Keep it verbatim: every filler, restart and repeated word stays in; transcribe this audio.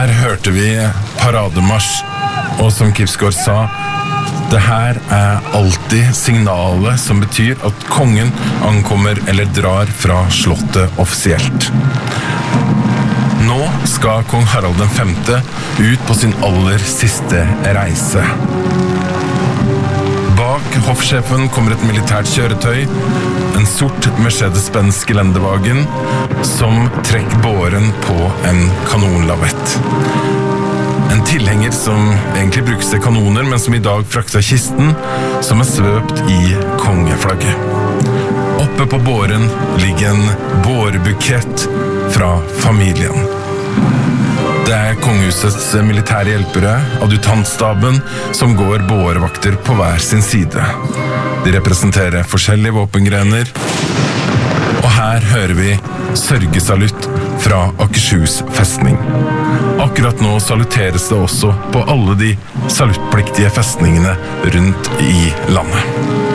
Her hørte vi parademarsj, og som Kipsgaard sa, det her er alltid signalet som betyr at kongen ankommer eller drar fra slottet offisielt. Nå skal kong Harald den femte ut på sin aller siste reise. Bak hoffsjefen kommer et militært kjøretøy, en sort Mercedes-Benz Geländewagen, som trekker båren på en kanonlavett. En tilhenger som egentlig brukes til kanoner, men som i dag frakter kisten, som er svøpt i kongeflagget. Oppe på båren ligger en bårebukett fra familien. Det er kongehusets militære hjelpere, adjutantstaben, som går bårevakter på hver sin side. De representerer forskjellige våpengrener, og her hører vi sørgesalutt fra Akershus festning. Akkurat nå saluteres det også på alle de saluttpliktige festningene rundt i landet.